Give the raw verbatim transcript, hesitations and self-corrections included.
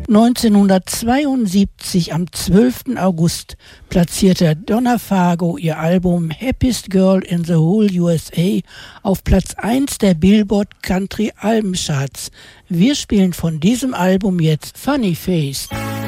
neunzehnhundertzweiundsiebzig, am zwölften August, platzierte Donna Fargo ihr Album Happiest Girl in the Whole U S A auf Platz eins der Billboard Country Albencharts. Wir spielen von diesem Album jetzt Funny Face.